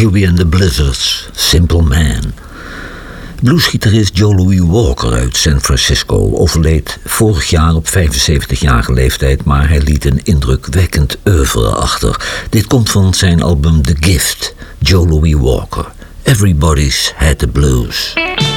Huey and the Blizzards, Simple Man. Bluesgitarist Joe Louis Walker uit San Francisco overleed vorig jaar op 75-jarige leeftijd, maar hij liet een indrukwekkend oeuvre achter. Dit komt van zijn album The Gift, Joe Louis Walker. Everybody's had the blues.